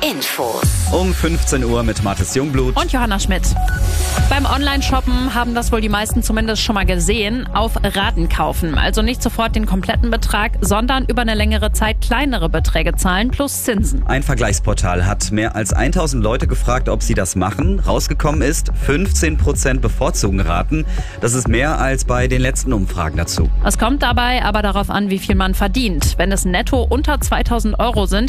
Infos. Um 15 Uhr mit Mathis Jungblut und Johanna Schmidt. Beim Online-Shoppen haben das wohl die meisten zumindest schon mal gesehen, auf Raten kaufen. Also nicht sofort den kompletten Betrag, sondern über eine längere Zeit kleinere Beträge zahlen plus Zinsen. Ein Vergleichsportal hat mehr als 1000 Leute gefragt, ob sie das machen. Rausgekommen ist, 15% bevorzugen Raten. Das ist mehr als bei den letzten Umfragen dazu. Es kommt dabei aber darauf an, wie viel man verdient. Wenn es netto unter 2000 € sind,